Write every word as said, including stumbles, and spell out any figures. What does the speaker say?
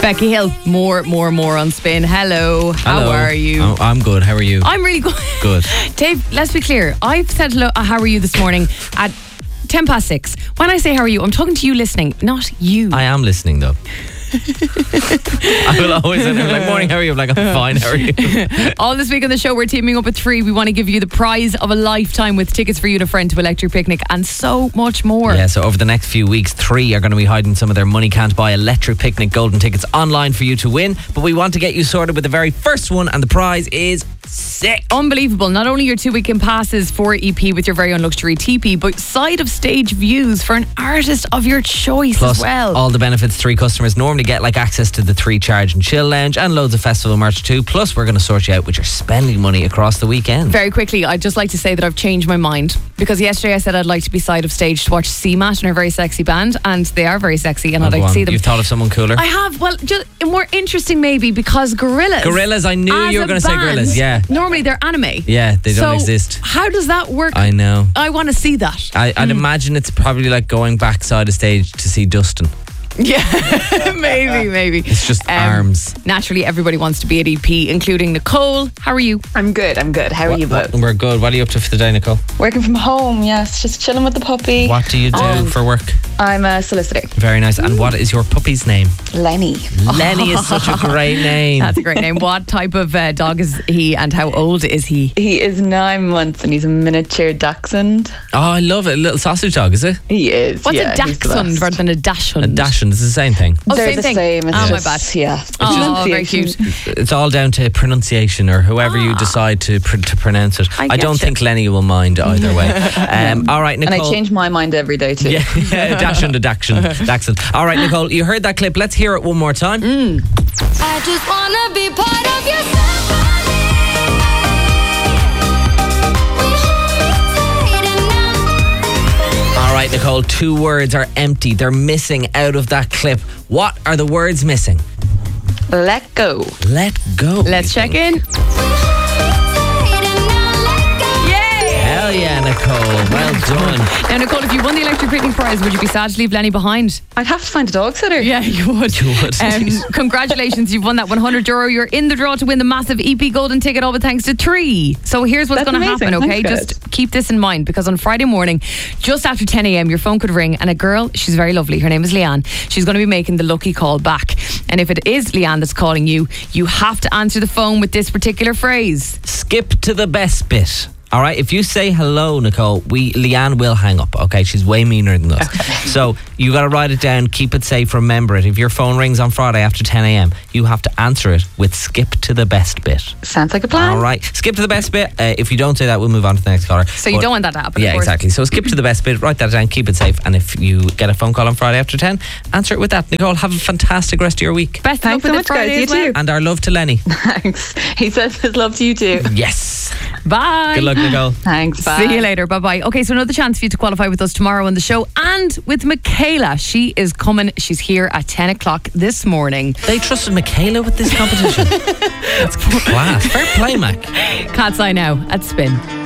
Becky Hill, more, more, more on Spin. Hello, how Hello. are you? Oh, I'm good. How are you? I'm really good. Good. Dave, let's be clear. I've said hello, uh, how are you this morning at ten past six. When I say how are you, I'm talking to you listening, not you. I am listening though. I will always end up like, morning, how are you? I'm like, I'm fine, how are you? All this week on the show, we're teaming up with Three. We want to give you the prize of a lifetime with tickets for you and a friend to Electric Picnic and so much more. Yeah, so over the next few weeks, Three are going to be hiding some of their money can't buy Electric Picnic golden tickets online for you to win. But we want to get you sorted with the very first one, and the prize is sick. Unbelievable. Not only your two weekend passes for E P with your very own luxury teepee, but side of stage views for an artist of your choice Plus, as well. all the benefits Three customers normally get, like access to the Three Charge and Chill Lounge and loads of festival merch too. Plus, we're going to sort you out with your spending money across the weekend. Very quickly, I'd just like to say that I've changed my mind, because yesterday I said I'd like to be side of stage to watch C MAT and her very sexy band, and they are very sexy, and Oh, I'd go like to on. see them. You've thought of someone cooler? I have. Well, just more interesting maybe, because Gorillaz. Gorillaz, I knew as you were a going to say band, Gorillaz, yeah. Normally they're anime. Yeah, they don't so exist. How does that work? I know. I want to see that. I, I'd imagine it's probably like going backside a stage to see Dustin. Yeah, maybe, maybe. It's just arms. Naturally, everybody wants to be at E P, including Nicole. How are you? I'm good, I'm good. How are you both? We're good. What are you up to for the day, Nicole? Working from home, yes. Just chilling with the puppy. What do you do Um, for work? I'm a solicitor. Very nice. And what is your puppy's name? Lenny. Lenny is such a great name. That's a great name. What type of uh, dog is he, and how old is he? He is nine months and he's a miniature dachshund. Oh, I love it. A little sausage dog, is it? He is. What's yeah, a he's the dachshund best. rather than a dachshund? A dachshund is the same thing. Oh, They're same the thing. same. It's Oh, my just, bad. Yeah. Oh, very cute. It's all down to pronunciation, or whoever you decide to pr- to pronounce it. I I, don't getcha. think Lenny will mind either way. Um, all right, And Nicole. I change my mind every day too. Yeah, yeah, dachshund, a dachshund, dachshund. All right, Nicole, you heard that clip. Let's hear it one more time. I just wanna be part of your symphony. All right, Nicole, two words are empty. They're missing out of that clip. What are the words missing? Let go. Let go. Let's check in. Hell yeah, Nicole. Well done. Now, Nicole, if you won the Electric Picnic prize, would you be sad to leave Lenny behind? I'd have to find a dog sitter. Yeah, you would. You would. Um, congratulations, you've won that one hundred euro. You're in the draw to win the massive E P golden ticket, all with thanks to Three. So here's what's That's going to amazing. happen, okay? Thanks, Just keep this in mind, because on Friday morning, just after ten a.m, your phone could ring, and a girl, she's very lovely, her name is Leanne, she's going to be making the lucky call back. And if it is Leanne that's calling you, you have to answer the phone with this particular phrase. Skip to the best bit. All right, if you say hello, Nicole, we Leanne will hang up. Okay, she's way meaner than us. Okay. So you got to write it down, keep it safe, remember it. If your phone rings on Friday after ten a.m, you have to answer it with skip to the best bit. Sounds like a plan. All right, skip to the best bit. Uh, if you don't say that, we'll move on to the next caller. So you But- don't want that to happen. Yeah, of course. exactly. So skip to the best bit, write that down, keep it safe, and if you get a phone call on Friday after ten, answer it with that. Nicole, have a fantastic rest of your week. Best Thanks of so luck with much, it Friday guys. as You well. too. And our love to Lenny. Thanks. He says his love to you too. Yes. Bye. Good luck, Nicole. Thanks. Bye. See you later. Bye bye. Okay, so another chance for you to qualify with us tomorrow on the show, and with Michaela. She is coming. She's here at ten o'clock this morning. They trusted Michaela with this competition. That's class. Fair play, Mac. Cat's Eye now at Spin.